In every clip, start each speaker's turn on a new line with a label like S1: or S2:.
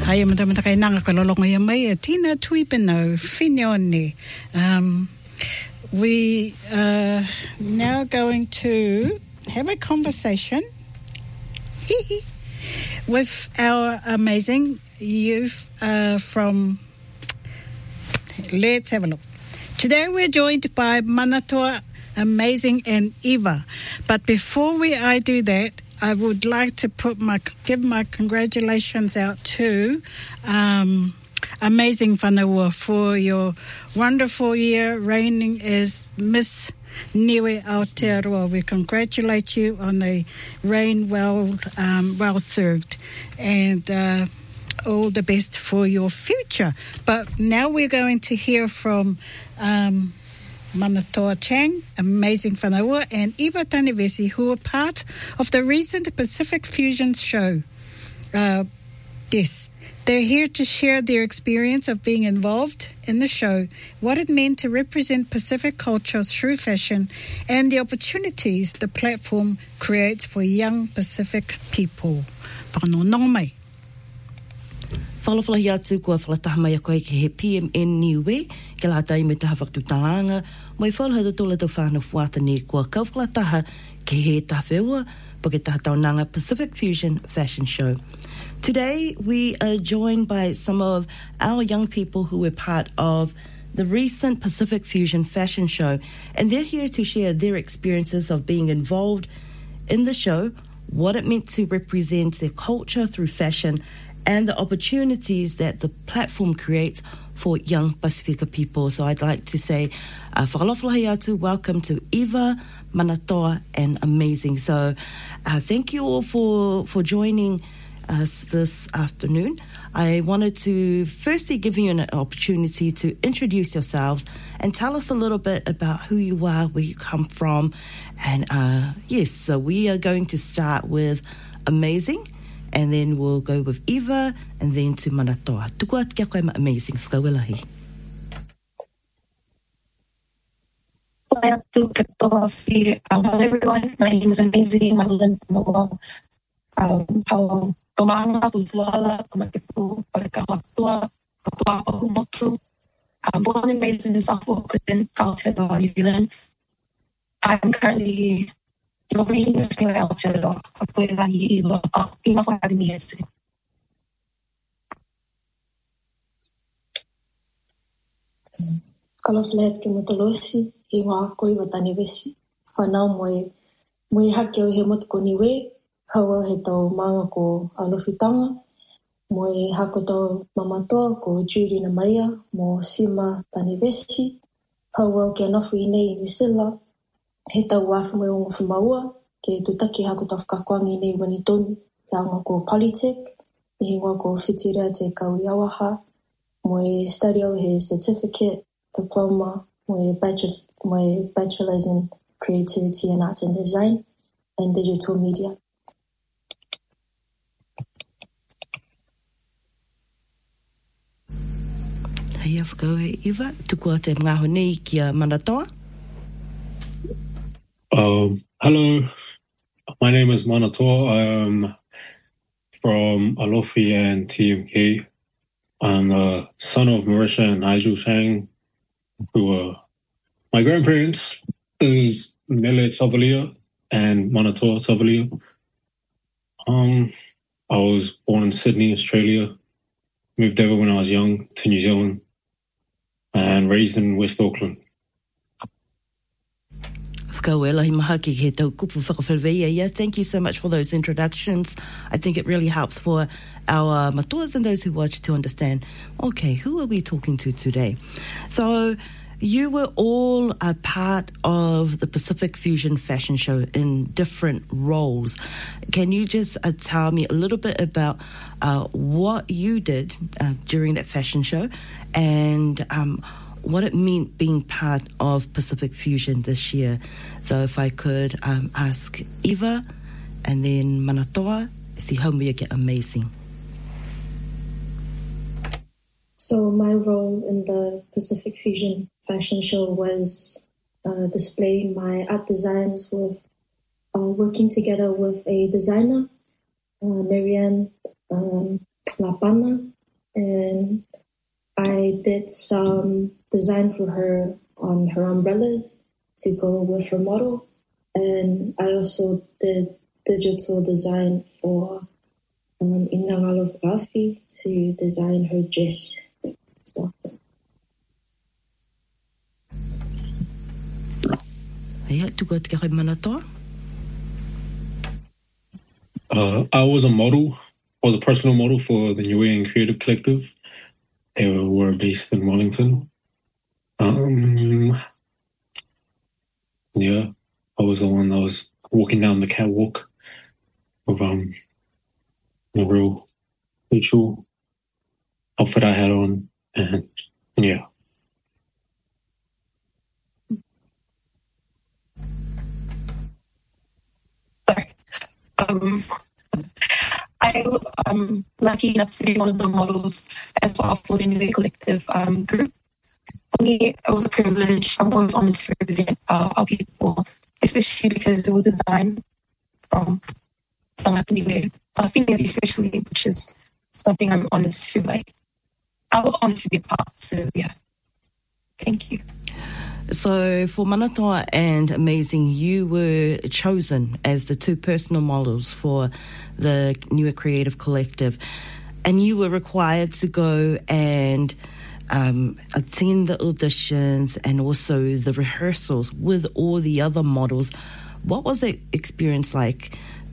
S1: Hai mata kai nanga kalolongo ia mai e tina tuipeno whinione. We are now going to have a conversation with our amazing youth from... Let's have a look. Today we're joined by Manatoa, Amazing, and Eva. But before I do that, I would like to give my congratulations out to Amazing Whanaua for your wonderful year reigning as Miss Niue Aotearoa. We congratulate you on a reign well served, and all the best for your future. But now we're going to hear from Manatoa Chang, Amazing Whanaua, and Eva Tanevesi, who are part of the recent Pacific Fusion show. Yes, they're here to share their experience of being involved in the show, what it meant to represent Pacific culture through fashion, and the opportunities the platform creates for young Pacific people. Whanonga mai.
S2: Whalawhalahi atu kua whalataha mai a koe ke he PMN Niue, ke la tai me taha whaktutalanga, mai whalahata tula tau whāna whātane kua kauwhalataha ke he tawheua, po ke taha taunanga Pacific Fusion Fashion Show. Today, we are joined by some of our young people who were part of the recent Pacific Fusion Fashion Show, and they're here to share their experiences of being involved in the show, what it meant to represent their culture through fashion, and the opportunities that the platform creates for young Pasifika people. So I'd like to say, whakalofalahi atu, welcome to Eva, Manatoa, and Amazing. So thank you all for joining us this afternoon. I wanted to firstly give you an opportunity to introduce yourselves and tell us a little bit about who you are, where you come from. And yes, so we are going to start with Amazing, and then we'll go with Eva, and then to Manatoa. Tukua kia koe ma Amazing, whakawelahi.
S3: Hello everyone, my name is Amazing. I'm living from Malone. Hello, Komanga, Pufuala, Komakipu, Palekahatua, Papua, Ohumotu. I'm born and raised in South Auckland, Aotearoa, New Zealand. I'm currently reading the New Aotearoa, Apuelahi Eva, Ina for having me here today.
S4: Kaloflet ke motolosi, iwa ko Iwa Tanevesi. Whanau moe hake o he motoko niwe, haua he tau maanga ko Alofitanga, moe hako tau mamatoa ko Judy Namaya, mo Sima Tanevesi, haua ke anafu inei i Nisila, he tau wafu moe o Ngofumaua, ke tutaki hako tau whakakoangi nei Wanitoni, he anga ko Polytech, i hingoa ko Whitirea te Kauiawaha, moe study au he certificate, diploma, moe bachelor's in creativity and art and design, and digital media.
S2: Hei awhakau e Eva, tukua te mga honei kia Manatoa.
S5: Hello, my name is Manatoa. I'm from Alofi and TMK. I'm the son of Marisha and Nigel Chang, who are my grandparents is Mele Tavalia and Manatoa Tavalia. I was born in Sydney, Australia, moved over when I was young to New Zealand, and raised in West Auckland.
S2: Thank you so much for those introductions. I think it really helps for our matuas and those who watch to understand, okay, who are we talking to today? So you were all a part of the Pacific Fusion Fashion Show in different roles. Can you just tell me a little bit about what you did during that fashion show, and what it meant being part of Pacific Fusion this year? So if I could ask Eva and then Manatoa, see how we get Amazing.
S4: So my role in the Pacific Fusion Fashion Show was displaying my art designs with working together with a designer, Marianne Lapana, and I did some design for her on her umbrellas to go with her model. And I also did digital design for Inang Alofi to design her dress.
S5: I was a model. I was a personal model for the Niue Creative Collective. They were based in Wellington. Yeah, I was the one that was walking down the catwalk with a real neutral outfit I had on, and yeah.
S3: Sorry. I was lucky enough to be one of the models as well for the Niue Collective group. For me, it was a privilege. I'm always honored to represent our people, especially because it was designed from Tangata Niue, females especially, which is something I'm honored to feel like. I was honored to be a part, so yeah. Thank you.
S2: So for Manatoa and Amazing, you were chosen as the two personal models for the Niue Creative Collective, and you were required to go and attend the auditions and also the rehearsals with all the other models. What was the experience like?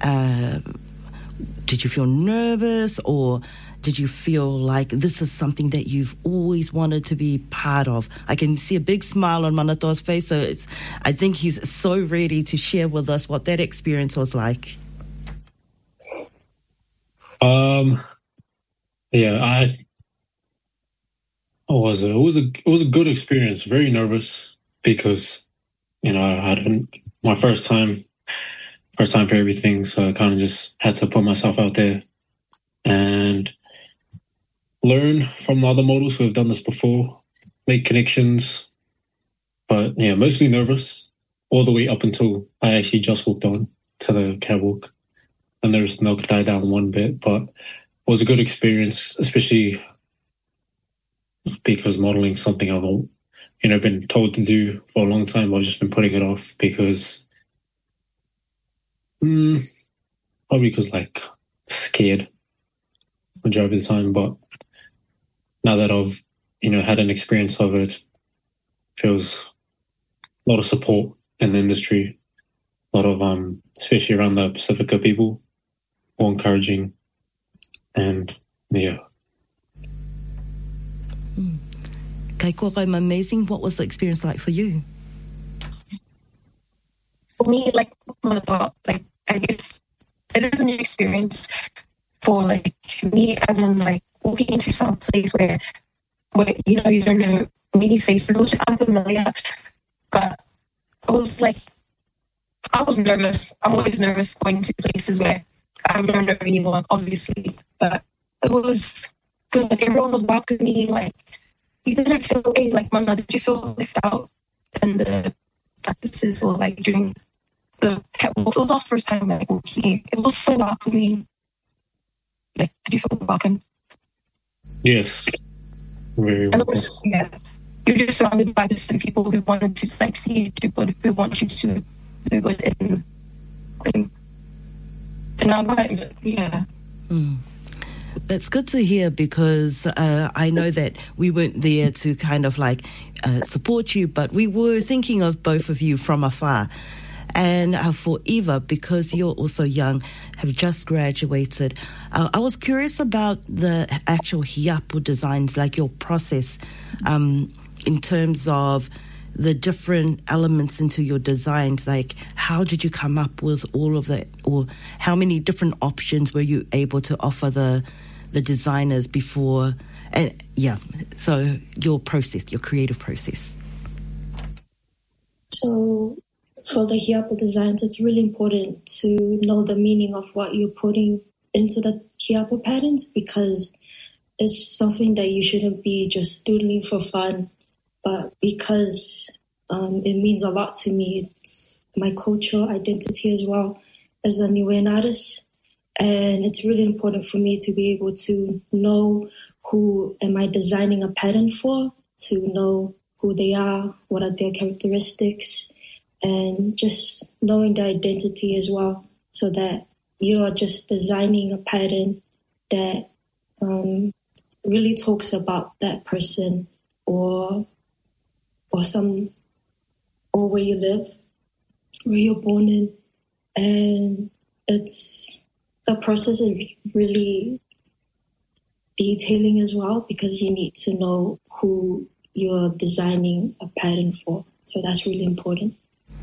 S2: Did you feel nervous, or did you feel like this is something that you've always wanted to be part of? I can see a big smile on Manatoa's face, so I think he's so ready to share with us what that experience was like.
S5: Yeah, it was a good experience. Very nervous because, I had my first time for everything. So I kind of just had to put myself out there and learn from the other models who have done this before, make connections. But yeah, mostly nervous all the way up until I actually just walked on to the catwalk, and there's no died down one bit. But it was a good experience, especially because modeling is something I've been told to do for a long time. I've just been putting it off because probably because scared majority of the time. But now that I've had an experience of it, feels a lot of support in the industry, a lot of especially around the Pacifica people, more encouraging, and yeah.
S2: I'm Amazing. What was the experience like for you?
S3: For me, I guess it is a new experience for me, as in walking into some place where you don't know many faces, which is unfamiliar. But it was I was nervous. I'm always nervous going to places where I don't know anyone, obviously. But it was good. Everyone was welcoming. You didn't feel Mana, did you feel left out in the practices or during the catwalks? It was our first time walking. It was so welcoming. Did you feel welcome?
S5: Yes. Very welcome.
S3: You're just surrounded by the people who wanted to see you do good, who want you to do good in our environment. Yeah.
S2: That's good to hear, because I know that we weren't there to kind of support you, but we were thinking of both of you from afar. And for Eva, because you're also young, have just graduated, I was curious about the actual hiapo designs, your process in terms of the different elements into your designs. How did you come up with all of that, or how many different options were you able to offer the designers before? And so your creative process.
S4: So for the hiapo designs, it's really important to know the meaning of what you're putting into the hiapo patterns, because it's something that you shouldn't be just doodling for fun, but because it means a lot to me. It's my cultural identity as well as a Niuean artist. And it's really important for me to be able to know who am I designing a pattern for, to know who they are, what are their characteristics, and just knowing their identity as well, so that you are just designing a pattern that really talks about that person or where you live, where you're born in. And the process is really detailing as well, because you need to know who you're designing a pattern for. So that's really important.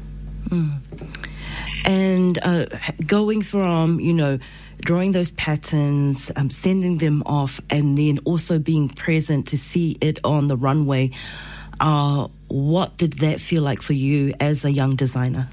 S2: And going from, drawing those patterns, sending them off, and then also being present to see it on the runway, what did that feel like for you as a young designer?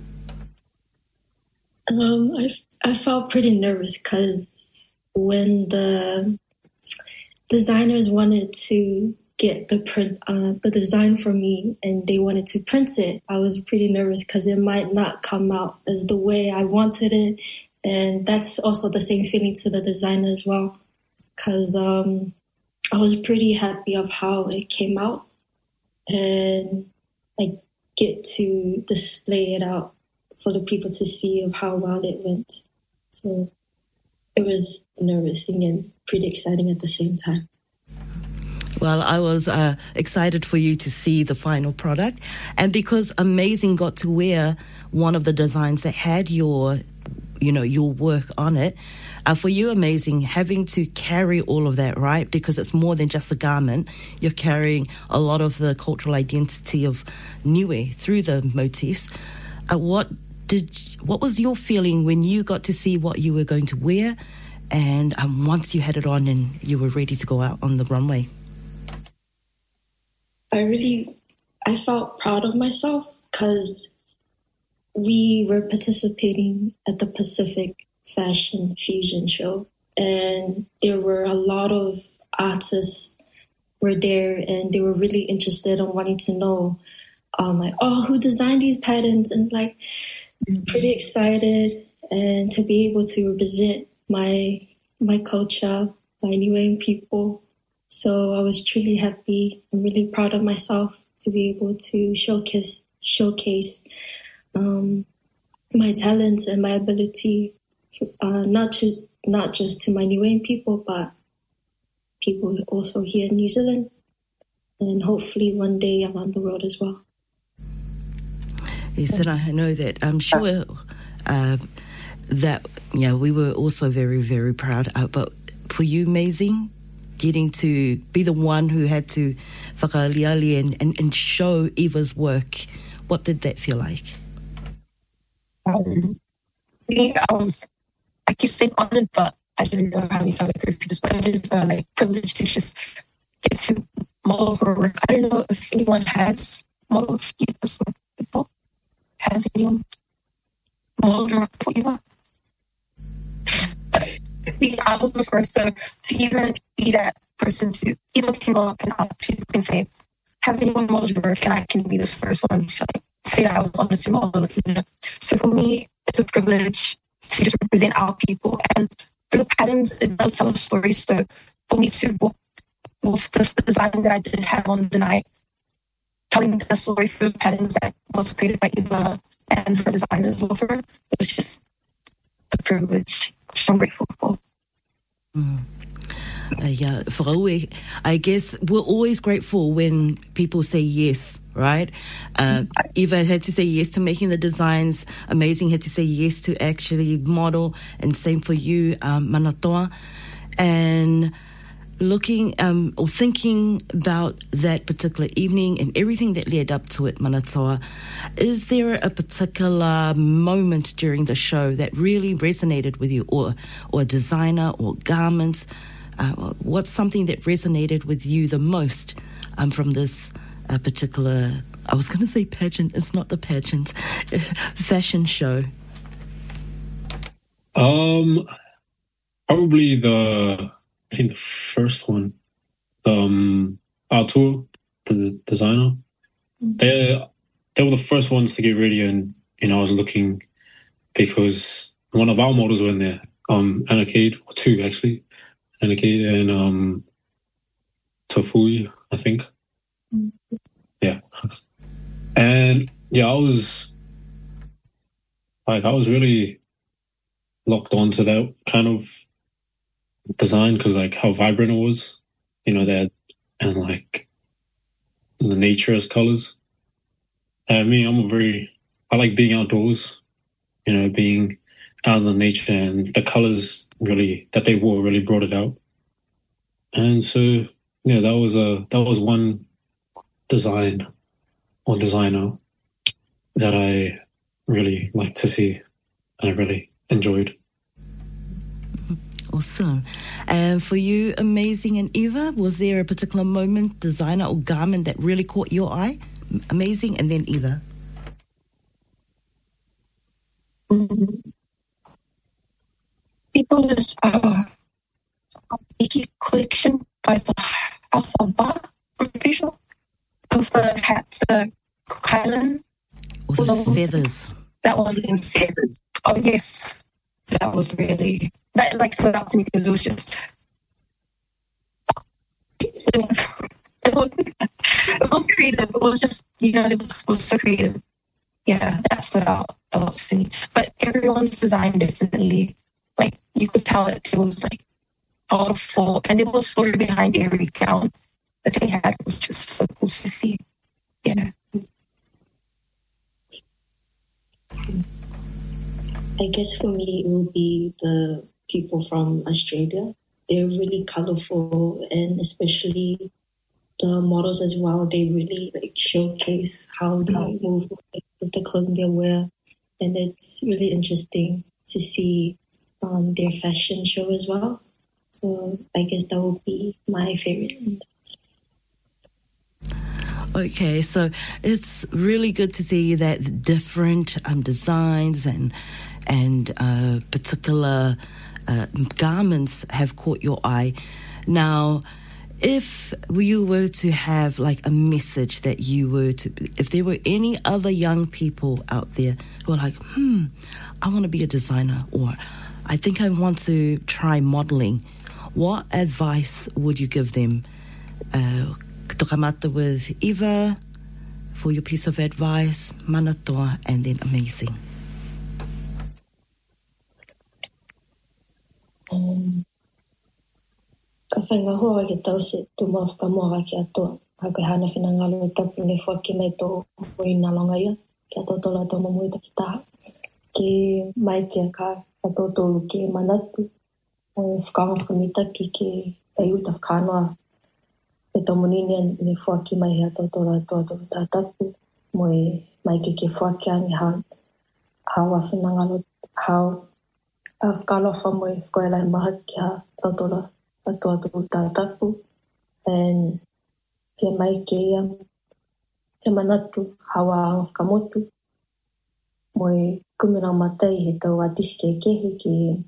S4: I felt pretty nervous because when the designers wanted to get the design for me and they wanted to print it, I was pretty nervous because it might not come out as the way I wanted it. And that's also the same feeling to the designer as well, because I was pretty happy of how it came out, and I get to display it out for the people to see of how well it went. So it was nerve-wracking and pretty exciting at the same time.
S2: Well, I was excited for you to see the final product. And because Amazing got to wear one of the designs that had your work on it, for you, Amazing, having to carry all of that, right? Because it's more than just a garment. You're carrying a lot of the cultural identity of Niue through the motifs. What was your feeling when you got to see what you were going to wear, and once you had it on and you were ready to go out on the runway?
S4: I felt proud of myself because we were participating at the Pacific Fashion Fusion Show, and there were a lot of artists were there, and they were really interested in wanting to know, who designed these patterns? And pretty excited, and to be able to represent my culture, my Niuean people. So I was truly happy. I'm really proud of myself to be able to showcase my talents and my ability, not just to my Niuean people, but people also here in New Zealand, and hopefully one day around the world as well.
S2: Yes, and I know that I'm sure that we were also very, very proud. But for you, Amazing, getting to be the one who had to whakaaliali and show Eva's work, what did that feel like?
S3: I keep saying honored, but I don't know how many sound like refugees, but it is privileged to just get to model her work. I don't know if anyone has modeled Eva's work before. Has anyone modeled your work for Eva? See, I was the first to even be that person to even can go up and other people can say, has anyone modeled your work? And I can be the first one to say that I was honored to model. So for me, it's a privilege to just represent our people. And for the patterns, it does tell a story. So for me to walk with this design that I did have on the night, telling the story through the patterns that was created by Eva and her designers over, it was just a privilege, which I'm grateful for.
S2: I guess we're always grateful when people say yes, right? Eva had to say yes to making the designs. Amazing had to say yes to actually model, and same for you, Manatoa. And looking or thinking about that particular evening and everything that led up to it, Manatoa, is there a particular moment during the show that really resonated with you, or a designer or garment? What's something that resonated with you the most from this particular, I was going to say pageant, it's not the pageant, fashion show?
S5: Probably the first one, Artur, the designer. They were the first ones to get ready, and I was looking because one of our models were in there, Anna Cade, or two actually, Anna Cade and Tafui, I think.
S3: Mm-hmm.
S5: Yeah. And yeah, I was really locked onto that kind of design because like how vibrant it was, that, and like the nature as colors. I mean, I like being outdoors, being out in the nature, and the colors that they wore really brought it out. And so, yeah, that was one design or designer that I really liked to see and I really enjoyed.
S2: Awesome. And for you, Amazing and Eva, was there a particular moment, designer or garment that really caught your eye? Amazing, and then Eva.
S3: People's Iki collection by the House of Ba, I'm pretty sure. Those hats, Cook Island.
S2: All those feathers.
S3: That was insane. Oh, yes. That was really, that like stood out to me because it was just, it was creative. It was just, it was so creative. Yeah, that stood out a lot to me. But everyone's designed differently. Like, you could tell it was like thoughtful, and there was a story behind every gown that they had, which was so cool to see. Yeah.
S4: I guess for me, it would be the people from Australia. They're really colorful, and especially the models as well. They really showcase how they move with the clothing they wear, and it's really interesting to see their fashion show as well. So I guess that would be my favorite.
S2: Okay, so it's really good to see that different designs and particular garments have caught your eye. Now, if you were to have like a message that if there were any other young people out there who are like, I want to be a designer, or I think I want to try modeling, what advice would you give them? Tokamata with Eva for your piece of advice, Manatoa, and then Amazing.
S4: Ka whainga hoa ke tau se tu mawhaka moa ki atua. Haka hana whinangalo e tapu ne whaki mai tō mui nā longa ia. Ki ato tola tō mamui taki taha. Ki mai ki a ka ato tōlu ki manatu. O whakanga whakamita ki e uta whakanoa. E tō munini ne whaki mai he ato tola tō tā tapu. Mo e mai ki whaki angi hawa whinangalo hao. A whakalofa mo e whkoela e maha ki ha ato tola. Atua tā tapu, and ke mai ke ia, ke manatu hawa anga whakamotu, mo e kumina matai he tau atisi ke kehi ki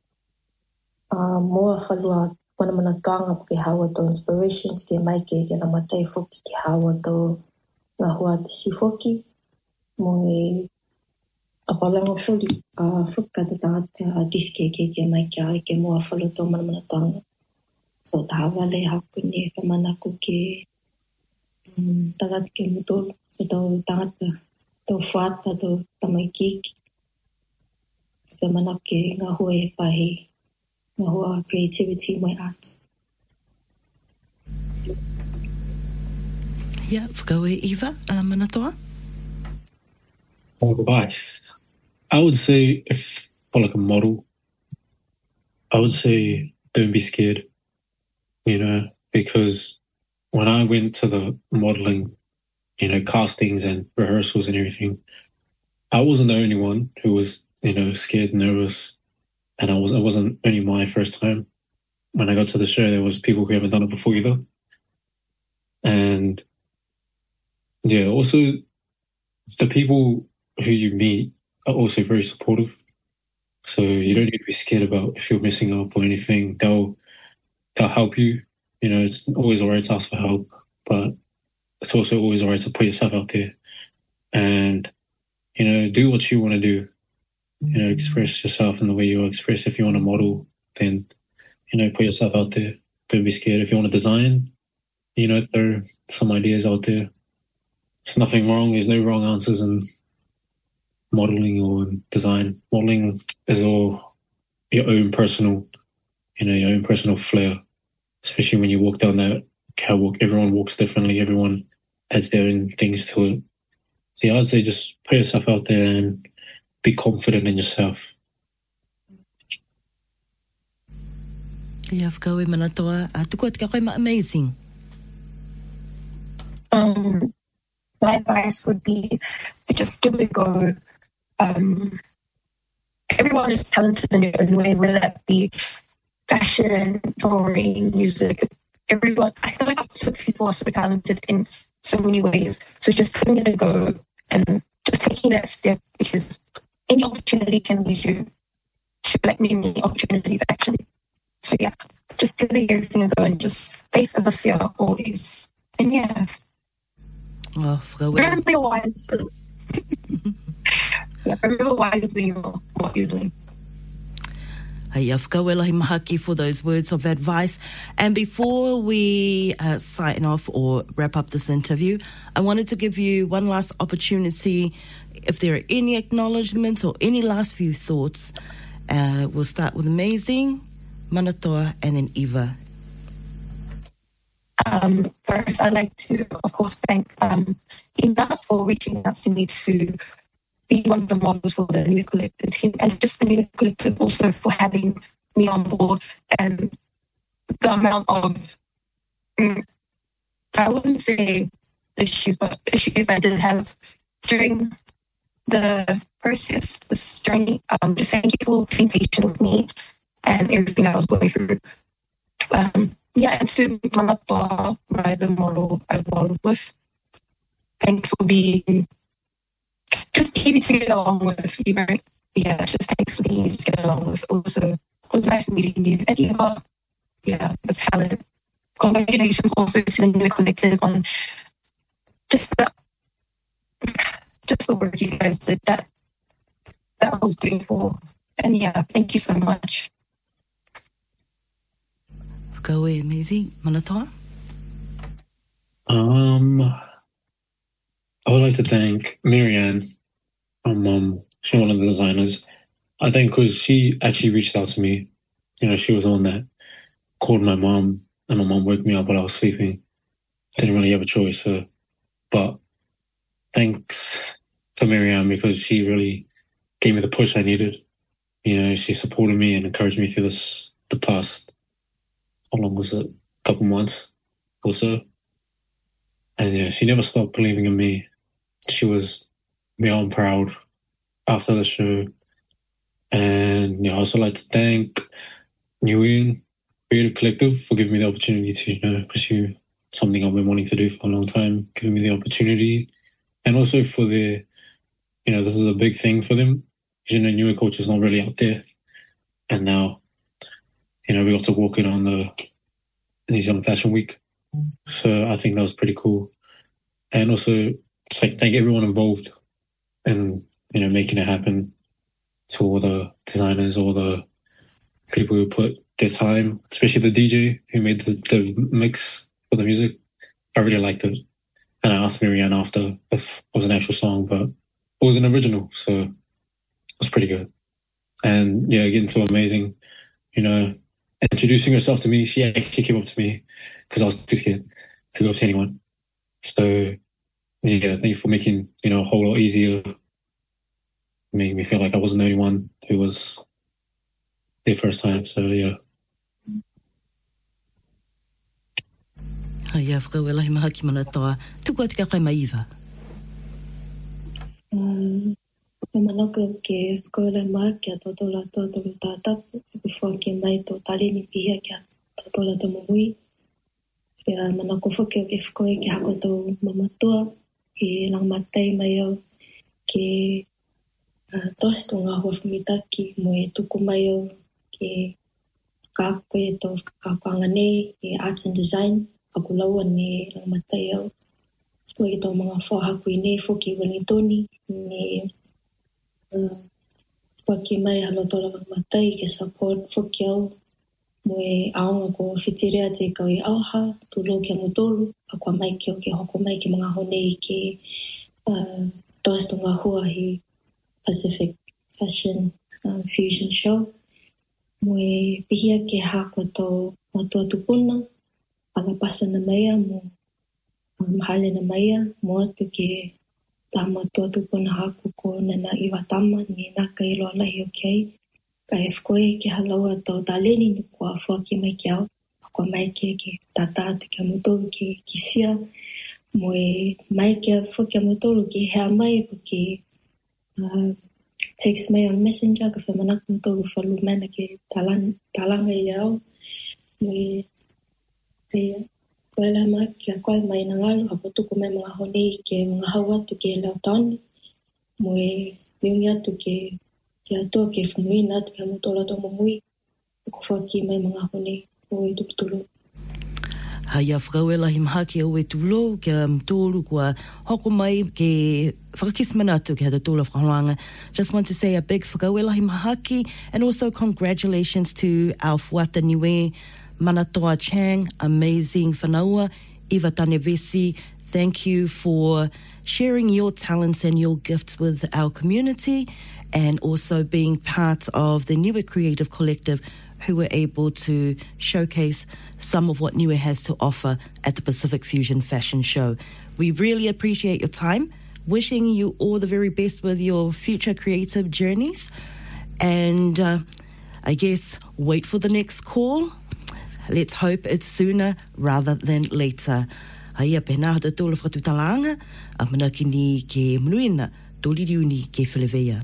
S4: moa whalua manamana ke hawa tau inspirations, ke mai ke na matai whoki ke hawa tau ngā hua atisi whoki, mo e takolanga whuri, whukata tangata atisi ke mai ke moa whalua tau manamana. So tahawale hakune whamanaku ke tangata ke mutolu, tau tangata, tau whata, tau tamaikiki. Whamanaku ke ngā hua e whahi, ngā hua creativity my art.
S2: Yeah, go Eva, Manatoa.
S5: Advice. I would say, if for like a model, I would say don't be scared. Because when I went to the modeling, castings and rehearsals and everything, I wasn't the only one who was, scared, nervous. And it wasn't only my first time. When I got to the show, there was people who haven't done it before either. And yeah, also the people who you meet are also very supportive. So you don't need to be scared about if you're messing up or anything. They'll help you. It's always all right to ask for help, but it's also always all right to put yourself out there and, do what you want to do. Express yourself in the way you express. If you want to model, then, put yourself out there. Don't be scared. If you want to design, throw some ideas out there. There's nothing wrong. There's no wrong answers in modeling or in design. Modeling is all your own personal, your own personal flair, especially when you walk down that catwalk. Everyone walks differently. Everyone adds their own things to it. So yeah, I'd say just put yourself out there and be confident in yourself.
S2: Ia whakau e manatoa, tuku atika koe ma amazing.
S3: My advice would be to just give it a go. Everyone is talented in their own way, whether that be fashion, drawing, music. Everyone, I feel like lots of people are so talented in so many ways. So just giving it a go and just taking that step, because any opportunity can lead you to many opportunities actually. So yeah, just giving everything a go and just faith over fear always. And yeah. Remember your wise. Remember wisely what you're doing.
S2: Hey, whakawelahi mahaki for those words of advice. And before we sign off or wrap up this interview, I wanted to give you one last opportunity. If there are any acknowledgements or any last few thoughts, we'll start with Amazing, Manatoa, and then Eva.
S3: First, I'd like to, of course, thank Ina for reaching out to me to be one of the models for the New Collective team, and just the New Collective also for having me on board, and the amount of, I wouldn't say issues, but issues I did have during the process, this journey. Just thank you for being patient with me and everything I was going through. Yeah, and to Manatoa, the model I worked with, thanks for being just easy to get along with. Yeah, just thanks for being easy to get along with. Also, it was nice meeting you. And Eva, yeah, the talent. Congratulations also to the New Collective on just the work you guys did. That was beautiful. And yeah, thank you so much.
S2: Go away, Amazing. Manatoa?
S5: I would like to thank Marianne, she's one of the designers. I think because she actually reached out to me. She was the one that called my mom, and my mom woke me up while I was sleeping. Didn't really have a choice. But thanks to Marianne, because she really gave me the push I needed. She supported me and encouraged me through the past, how long was it? A couple months or so. And she never stopped believing in me. She was beyond proud after the show. And I also like to thank Niue Creative Collective for giving me the opportunity to pursue something I've been wanting to do for a long time, giving me the opportunity. And also for this is a big thing for them. Niue culture is not really out there. And now, we got to walk in on the New Zealand Fashion Week. So I think that was pretty cool. And also, just thank everyone involved in, making it happen, to all the designers, all the people who put their time, especially the DJ who made the mix for the music. I really liked it. And I asked Marianne after if it was an actual song, but it was an original, so it was pretty good. And yeah, again, so Amazing, introducing herself to me. She actually came up to me because I was too scared to go up to anyone. So yeah, thank you for making a whole lot easier, making me feel like I wasn't the only one who was their first time. So yeah.
S2: Hai whakawelahi mahaki Manatoa. Tuku atika kai Maiva.
S4: Manako ke whakawelahi mahaki a tōtola tōtoro tātapu, before ke mai tō tareni pihia ki a tōtola tō mumui. Ia manako whake o ke whakawe ke hako tau mamatua, ke langmatai mai au, ke tos tō ngā hua whamitaki, mo e tuku mai au, ke kako e tō whakakoanga nei, ke arts and design, aku laua ne langmatai au. Whake tō mga whahaku i nei, whoki Wellingtoni, ne whake mai halotora langmatai, ke support whoki au, Moe aonga ko whitirea te kau I auha, tulo kia motolu, a kua mai ke o ke hoko mai ke mga hone I ke Tostonga Huahi Pacific Fashion Fusion Show. Moe pihia ke hako tau matua tupuna, ala pasa na mea mo mahale na mea, mo atu ke la matua tupuna hako ko nana Iwatama ni naka I loa lahi o kei. Ka e whkoe ke halaua tau taleni ni kua whuaki mai ke au, kua mai ke tata te kia motoru ke sia, mo e mai ke whuaki a motoru ke hea mai po ke text mai on Messenger ka whamanak motoru whalu mana ke talanga I au, mo e koe la ma kia koe mai na ngalu, hapa tuku mai mga hone ke mga hawatu ke lau taoni, mo e miungi atu ke atua ke whamuina atu ke motola tō mamui, ko whaki mai mga hone o e tuputulo.
S2: Hai a whakauela hi mahaki o e tulo, ke mtolu kua hoko mai ke whakakismana atu ke hata tūla whakahoanga. Just want to say a big whakauela hi mahaki, and also congratulations to our Fuata Niue, Manatoa Chang, amazing whanaua, Iwa Tanevesi. Thank you for sharing your talents and your gifts with our community, and also being part of the Niue Creative Collective, who were able to showcase some of what Niue has to offer at the Pacific Fusion Fashion Show. We really appreciate your time, wishing you all the very best with your future creative journeys, and I guess wait for the next call. Let's hope it's sooner rather than later. Haia pena hata tōla whakatutalanga, a manaki ni ke mnuina, tōliriu ni ke Whilewea.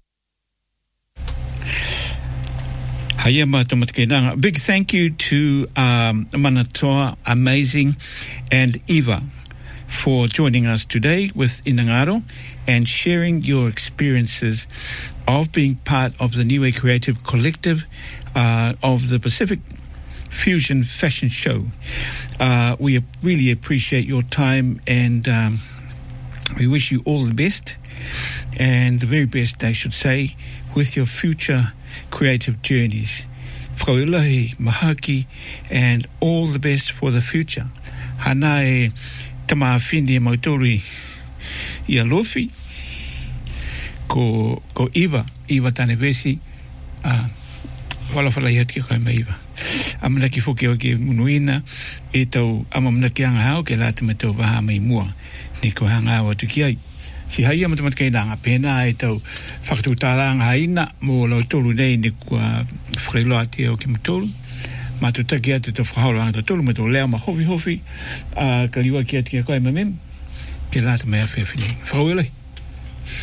S6: A big thank you to Manatoa, Amazing, and Eva for joining us today with Inangaro and sharing your experiences of being part of the Niue Creative Collective of the Pacific Fusion Fashion Show. We really appreciate your time, and we wish you all the best, and the very best, I should say, with your future creative journeys. Whakauelahi, mahaki, and all the best for the future. Hana e tamawhine mautori I Alofi, ko Iwa Tanevesi, walawhalai ati kai mai Iwa. Amana ki whoke o ke munuina, e tau amamana ki anga hao ke lata me tau waha mai mua, ni ko hanga awa tu ki ai. Si haia matamat kei nanga pena e tau whakatūtāranga haina mō lau tolu nei ni kua whakailoa te o ki matolu. Ma tu taki atu te whakahauranga ta tolu me tō leo ma hofi ka liwa ki ati kia koe mamem ke lata mea whewhini. Whakauelai.